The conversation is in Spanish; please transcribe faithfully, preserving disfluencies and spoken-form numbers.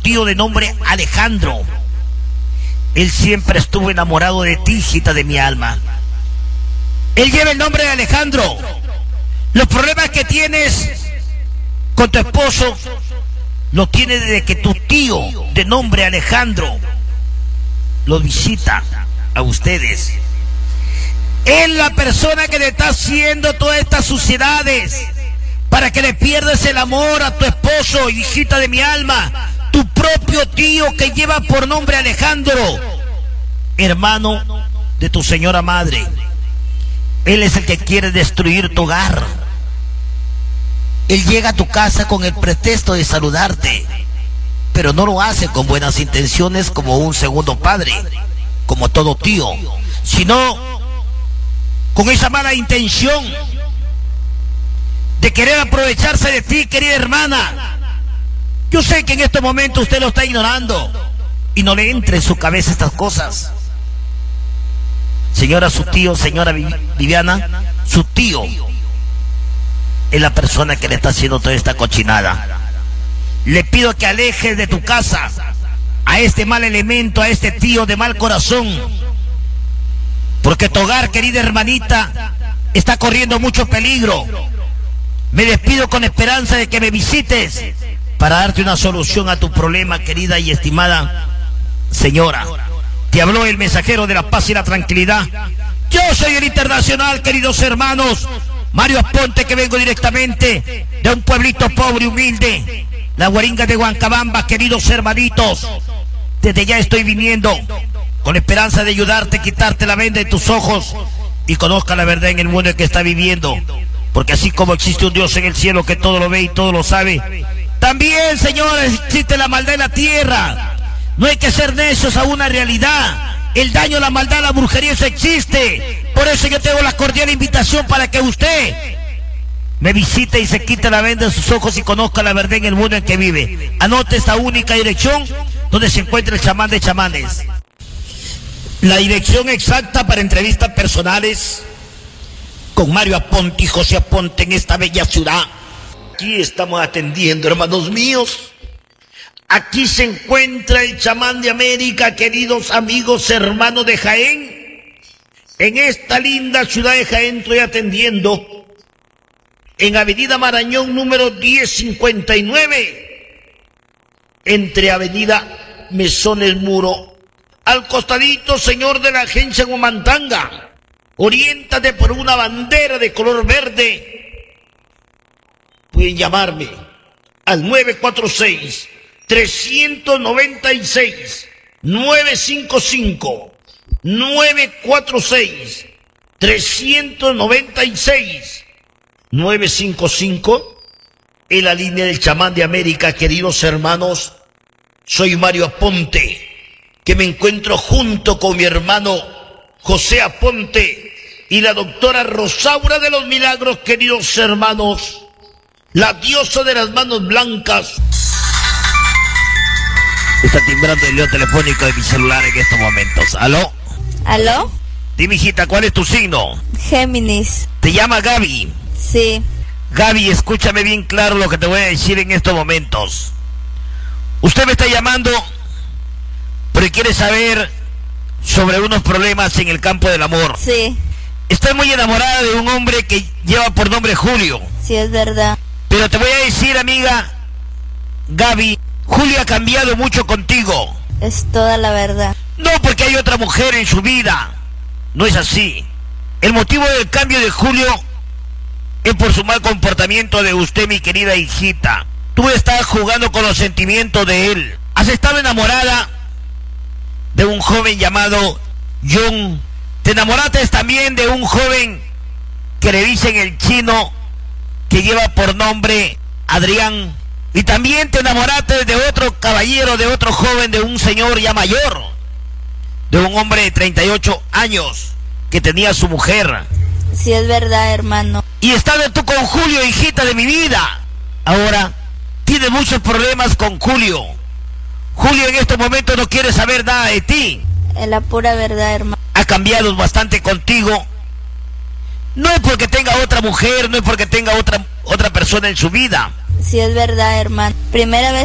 tío de nombre Alejandro. Él siempre estuvo enamorado de ti, hijita de mi alma. Él lleva el nombre de Alejandro. Los problemas que tienes con tu esposo lo tiene desde que tu tío de nombre Alejandro lo visita a ustedes. Es la persona que le está haciendo todas estas suciedades para que le pierdas el amor a tu esposo, hijita de mi alma. Tu propio tío que lleva por nombre Alejandro, hermano de tu señora madre. Él es el que quiere destruir tu hogar. Él llega a tu casa con el pretexto de saludarte, pero no lo hace con buenas intenciones como un segundo padre, como todo tío, sino con esa mala intención de querer aprovecharse de ti, querida hermana. Yo sé que en este momento usted lo está ignorando y no le entre en su cabeza estas cosas. Señora, su tío, señora Viviana, su tío es la persona que le está haciendo toda esta cochinada. Le pido que alejes de tu casa a este mal elemento, a este tío de mal corazón, porque tu hogar, querida hermanita, está corriendo mucho peligro. Me despido con esperanza de que me visites para darte una solución a tu problema, querida y estimada señora. Te habló el mensajero de la paz y la tranquilidad. Yo soy el internacional, queridos hermanos, Mario Aponte, que vengo directamente de un pueblito pobre y humilde, la Guaringa de Huancabamba, queridos hermanitos. Desde ya estoy viniendo con la esperanza de ayudarte, quitarte la venda de tus ojos y conozca la verdad en el mundo en que está viviendo. Porque así como existe un Dios en el cielo que todo lo ve y todo lo sabe, también, señores, existe la maldad en la tierra. No hay que ser necios a una realidad. El daño, la maldad, la brujería, eso existe. Por eso yo tengo la cordial invitación para que usted me visite y se quite la venda de sus ojos y conozca la verdad en el mundo en que vive. Anote esta única dirección donde se encuentra el chamán de chamanes. La dirección exacta para entrevistas personales con Mario Aponte y José Aponte en esta bella ciudad. Aquí estamos atendiendo, hermanos míos. Aquí se encuentra el chamán de América, queridos amigos, hermanos de Jaén. En esta linda ciudad de Jaén estoy atendiendo en Avenida Marañón número diez cincuenta y nueve, entre Avenida Mesón El Muro. Al costadito, señor, de la agencia Huamantanga. Oriéntate por una bandera de color verde. Pueden llamarme al nueve cuatro seis, tres nueve seis, nueve cinco cinco, nueve cuatro seis, tres nueve seis, nueve cinco cinco, en la línea del chamán de América, queridos hermanos. Soy Mario Aponte, que me encuentro junto con mi hermano José Aponte y la doctora Rosaura de los Milagros, queridos hermanos, la diosa de las manos blancas. Está timbrando el león telefónico de mi celular en estos momentos. ¿Aló? ¿Aló? Dime, hijita, ¿cuál es tu signo? Géminis. ¿Te llama Gaby? Sí. Gaby, escúchame bien claro lo que te voy a decir en estos momentos. Usted me está llamando porque quiere saber sobre unos problemas en el campo del amor. Sí. Estoy muy enamorada de un hombre que lleva por nombre Julio. Sí, es verdad. Pero te voy a decir, amiga Gaby, Julio ha cambiado mucho contigo. Es toda la verdad. No porque hay otra mujer en su vida. No es así. El motivo del cambio de Julio es por su mal comportamiento de usted, mi querida hijita. Tú estás jugando con los sentimientos de él. Has estado enamorada de un joven llamado John. Te enamoraste también de un joven que le dicen el chino, que lleva por nombre Adrián. Y también te enamoraste de otro caballero, de otro joven, de un señor ya mayor, de un hombre de treinta y ocho años que tenía su mujer. Sí, es verdad, hermano. Y estás tú con Julio, hijita de mi vida. Ahora tienes muchos problemas con Julio. Julio en este momento no quiere saber nada de ti. Es la pura verdad, hermano. Ha cambiado bastante contigo. No es porque tenga otra mujer, no es porque tenga otra, otra persona en su vida. Sí, es verdad, hermano. Primera vez